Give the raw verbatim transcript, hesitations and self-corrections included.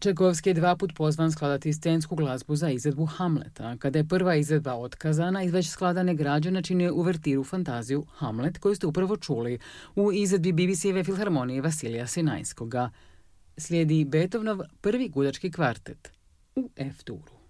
Čajkovski je dva put pozvan skladati scensku glazbu za izvedbu Hamleta. Kada je prva izvedba otkazana, iz već skladane građe načinio uvertiru fantaziju Hamlet, koju ste upravo čuli u izvedbi B B C-eve filharmonije Vasilija Sinajskoga. Slijedi Beethovenov prvi guljački kvartet u F-duru.